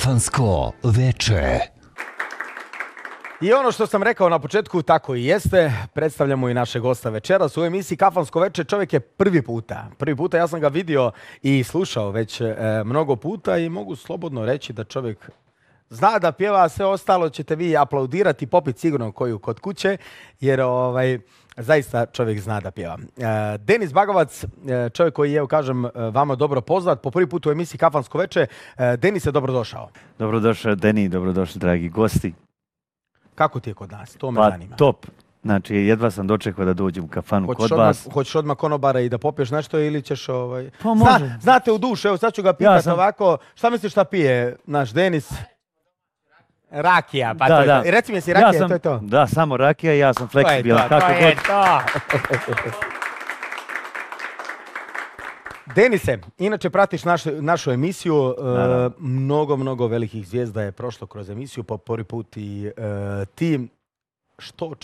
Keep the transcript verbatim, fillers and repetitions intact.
Kafansko veče. I ono što sam rekao na početku, tako i jeste. Predstavljamo i našeg gosta večeras u emisiji Kafansko veče. Čovjek je prvi puta. Prvi puta ja sam ga vidio i slušao već e, mnogo puta i mogu slobodno reći da čovjek zna da pjeva, a sve ostalo ćete vi aplaudirati i popiti sigurno koju kod kuće, jer ovaj, zaista čovjek zna da pjeva. E, Denis Bagovac, čovjek koji je, kažem, vama dobro poznat, po prvi put u emisiji Kafansko veče. E, Denis je dobrodošao. Dobrodošao Deni, dobrodošli dragi gosti. Kako ti je kod nas? To me pa, zanima. Top. Znači, jedva sam dočekao da dođem u kafanu hoćeš kod odmah, vas. Hoćeš odmah konobara i da popiješ nešto ili ćeš... Ovaj... Pa može. Zna, znate u dušu, evo sad ću ga pitati ja sam... ovako. Šta misliš šta pije naš Denis? Rakija, pa da, to je da. to. Reci mi si rakija, ja sam, to je to? Da, samo rakija, ja sam fleksibilan. To je to, kako to je god. to. Denise, inače pratiš našu, našu emisiju, uh, mnogo, mnogo velikih zvijezda je prošlo kroz emisiju, po prvi put i uh, ti. Što